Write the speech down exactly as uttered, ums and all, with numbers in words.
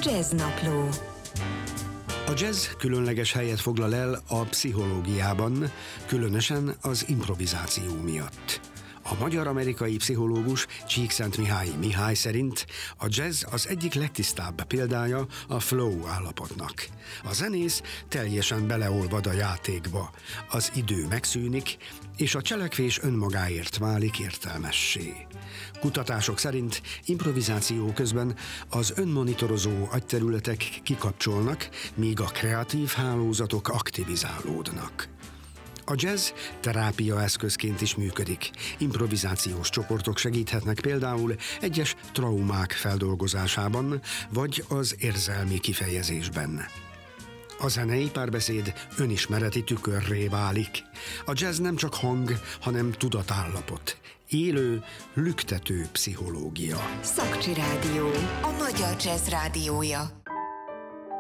Jazznapló. A jazz különleges helyet foglal el a pszichológiában, különösen az improvizáció miatt. A magyar-amerikai pszichológus Csíkszentmihályi Mihály szerint a jazz az egyik legtisztább példája a flow állapotnak. A zenész teljesen beleolvad a játékba, az idő megszűnik, és a cselekvés önmagáért válik értelmessé. Kutatások szerint improvizáció közben az önmonitorozó agyterületek kikapcsolnak, míg a kreatív hálózatok aktivizálódnak. A jazz terápia eszközként is működik. Improvizációs csoportok segíthetnek például egyes traumák feldolgozásában, vagy az érzelmi kifejezésben. A zenei párbeszéd önismereti tükörré válik. A jazz nem csak hang, hanem tudatállapot. Élő, lüktető pszichológia. Szakcsi Rádió, a magyar jazz rádiója.